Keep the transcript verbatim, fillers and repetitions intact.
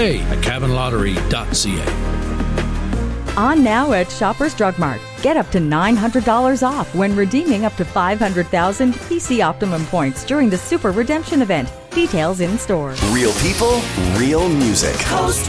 at cabin lottery dot c a. On now at Shoppers Drug Mart. Get up to nine hundred dollars off when redeeming up to five hundred thousand P C Optimum points during the Super Redemption event. Details in store. Real people, real music. Coast